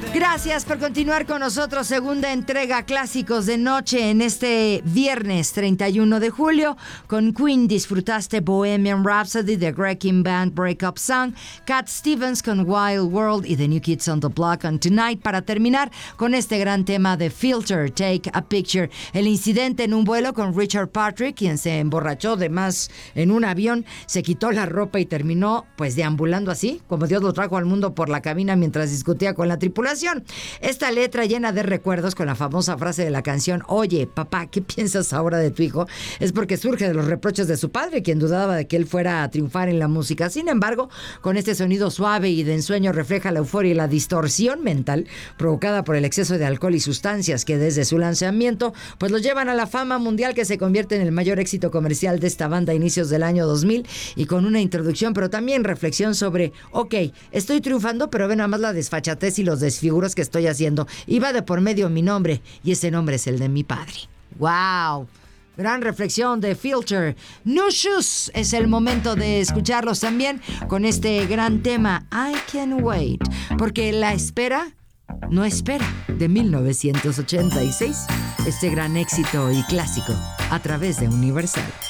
Gracias por continuar con nosotros. Segunda entrega Clásicos de Noche en este viernes 31 de julio. Con Queen disfrutaste Bohemian Rhapsody, The Wrecking Band Breakup Song, Cat Stevens con Wild World y The New Kids on the Block on Tonight, para terminar con este gran tema de Filter, Take a Picture. El incidente en un vuelo con Richard Patrick, quien se emborrachó de más en un avión, se quitó la ropa y terminó pues deambulando así, como Dios lo trajo al mundo, por la cabina mientras discutía con la tripulación. Esta letra llena de recuerdos con la famosa frase de la canción: oye, papá, ¿qué piensas ahora de tu hijo? Es porque surge de los reproches de su padre, quien dudaba de que él fuera a triunfar en la música. Sin embargo, con este sonido suave y de ensueño refleja la euforia y la distorsión mental provocada por el exceso de alcohol y sustancias que desde su lanzamiento pues los llevan a la fama mundial, que se convierte en el mayor éxito comercial de esta banda a inicios del año 2000, y con una introducción pero también reflexión sobre: ok, estoy triunfando, pero ven nada más la desfachatez y los desfiguros que estoy haciendo, y va de por medio mi nombre, y ese nombre es el de mi padre. ¡Wow! Gran reflexión de Filter. New Shoes, es el momento de escucharlos también con este gran tema, I Can Wait, porque la espera no espera, de 1986, este gran éxito y clásico a través de Universal.